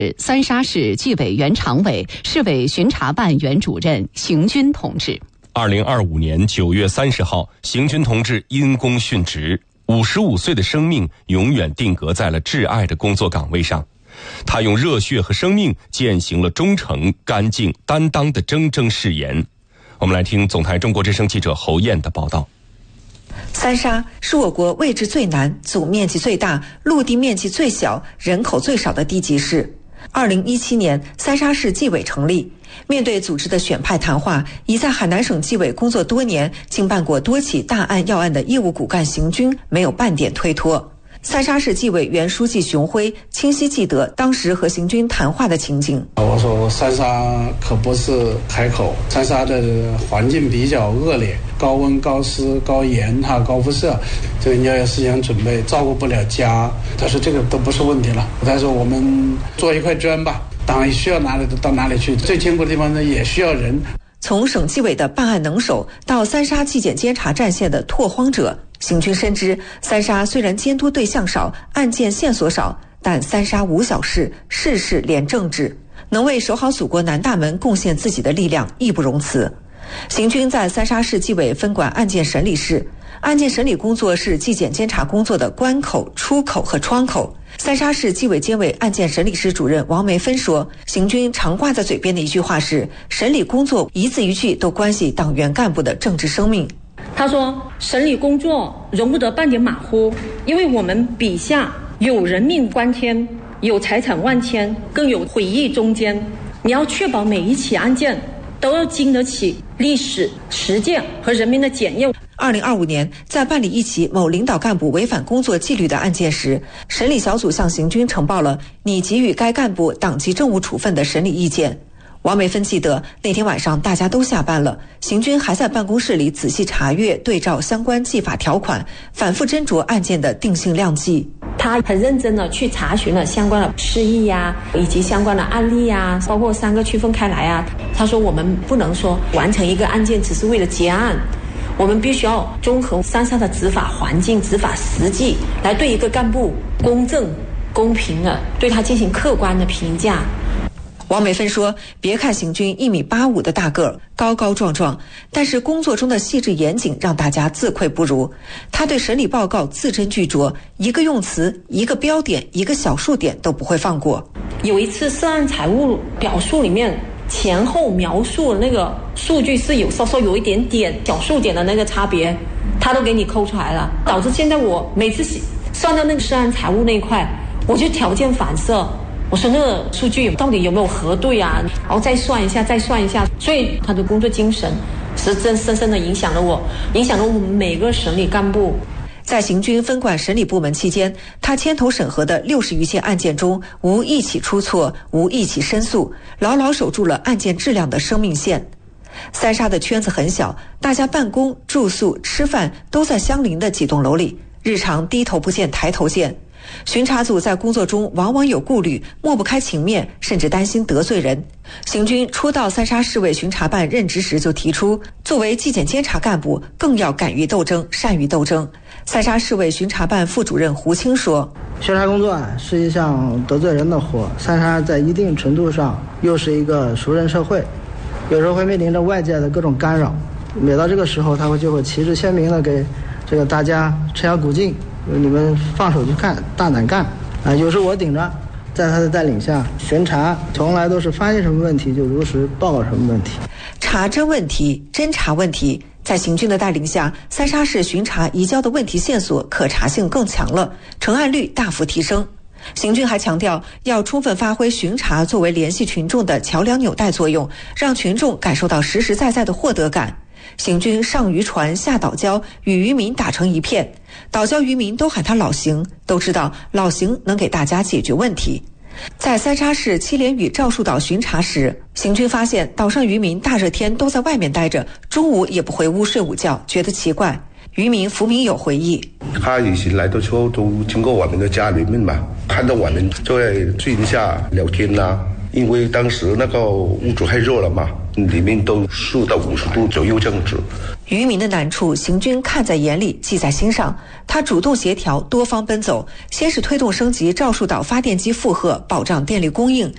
三沙市纪委原常委、市委巡查办原主任邢军同志。 2025年9月30号，邢军同志因公殉职。55岁的生命永远定格在了挚爱的工作岗位上，他用热血和生命践行了忠诚、干净、担当的铮铮誓言。我们来听总台中国之声记者侯燕的报道。 三沙是我国位置最南、总面积最大、陆地面积最小、人口最少的地级市。2017年，三沙市纪委成立。面对组织的选派谈话，已在海南省纪委工作多年、经办过多起大案要案的业务骨干邢军没有半点推脱。三沙市纪委原书记熊辉清晰记得当时和邢军谈话的情景。 我说三沙可不是开口，三沙的环境比较恶劣，高温、高湿、高盐、高辐射，这个你要有思想准备，照顾不了家。他说这个都不是问题了。他说我们做一块砖吧，党需要哪里到哪里去，最艰苦的地方呢也需要人。 从省纪委的办案能手到三沙纪检监察战线的拓荒者，邢军深知三沙虽然监督对象少、案件线索少，但三沙无小事，事事连政治，能为守好祖国南大门贡献自己的力量义不容辞。邢军在三沙市纪委分管案件审理室，案件审理工作是纪检监察工作的关口、出口和窗口。三沙市纪委监委案件审理室主任王梅芬说，邢军常挂在嘴边的一句话是，审理工作一字一句都关系党员干部的政治生命。 他说，审理工作容不得半点马虎，因为我们笔下有人命关天，有财产万千，更有毁誉中间。你要确保每一起案件都要经得起历史、实践和人民的检验。 2025年，在办理一起某领导干部违反工作纪律的案件时，审理小组向邢军呈报了拟给予该干部党纪政务处分的审理意见。王梅芬记得，那天晚上大家都下班了，邢军还在办公室里仔细查阅、对照相关纪法条款，反复斟酌案件的定性量纪。 他很认真的去查询了相关的释义呀，以及相关的案例呀，包括3个区分开来啊。他说，我们不能说完成一个案件只是为了结案，我们必须要综合三沙的执法环境、执法实际，来对一个干部公正、公平的对他进行客观的评价。 王梅芬说，别看邢军1.85米的大个儿，高高壮壮，但是工作中的细致严谨让大家自愧不如。他对审理报告字斟句酌，一个用词、一个标点、一个小数点都不会放过。 有一次涉案财务表述里面前后描述那个数据是有稍稍有一点点小数点的那个差别，他都给你抠出来了，导致现在我每次算到那个涉案财务那一块，我就条件反射，我说那个数据到底有没有核对啊，然后再算一下，所以他的工作精神是深深的影响了我们每个审理干部。 在邢军分管审理部门期间，他牵头审核的60余件案件中，无一起出错，无一起申诉，牢牢守住了案件质量的生命线。三沙的圈子很小，大家办公、住宿、吃饭都在相邻的几栋楼里，日常低头不见抬头见。巡查组在工作中往往有顾虑，抹不开情面，甚至担心得罪人。邢军初到三沙市委巡查办任职时就提出，作为纪检监察干部，更要敢于斗争，善于斗争。三沙市委巡查办副主任胡青说， 巡查工作是一项得罪人的活，三沙在一定程度上又是一个熟人社会，有时候会面临着外界的各种干扰，每到这个时候他就会旗帜鲜明的给这个大家吃下鼓劲，你们放手去干，大胆干啊！有时我顶着，在他的带领下巡查，从来都是发现什么问题就如实报告什么问题， 查真问题、侦查问题。在邢军的带领下，三沙市巡查移交的问题线索可查性更强了，成案率大幅提升。邢军还强调，要充分发挥巡查作为联系群众的桥梁纽带作用，让群众感受到实实在在的获得感。邢军上渔船下岛礁，与渔民打成一片，岛礁渔民都喊他老邢，都知道老邢能给大家解决问题。在三沙市七连屿赵树岛巡查时，邢军发现岛上渔民大热天都在外面待着，中午也不回屋睡午觉，觉得奇怪。渔民福明友回忆， 他以前来的时候都经过我们的家里面嘛，看到我们就在树荫下聊天啊，因为当时那个屋主太热了嘛，里面都40到50度左右这样子。 渔民的难处，邢军看在眼里，记在心上。他主动协调，多方奔走，先是推动升级赵树岛发电机负荷，保障电力供应，